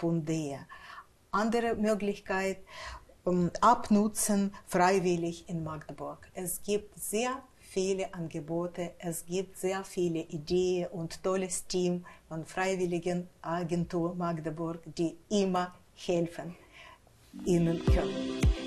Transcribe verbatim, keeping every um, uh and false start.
punkt de. Andere Möglichkeit, um, abnutzen freiwillig in Magdeburg. Es gibt sehr viele Angebote, es gibt sehr viele Ideen und tolles Team von Freiwilligenagentur Magdeburg, die immer helfen Ihnen können.